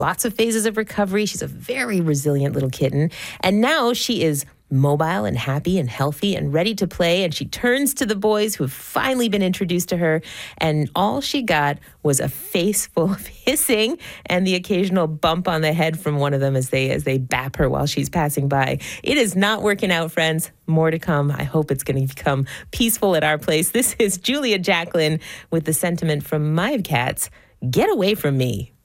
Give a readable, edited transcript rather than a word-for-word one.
lots of phases of recovery. She's a very resilient little kitten. And now she is mobile and happy and healthy and ready to play. And she turns to the boys who have finally been introduced to her. And all she got was a face full of hissing and the occasional bump on the head from one of them as they bap her while she's passing by. It is not working out, friends. More to come. I hope it's going to become peaceful at our place. This is Julia Jacklin with the sentiment from my cats. Get away from me.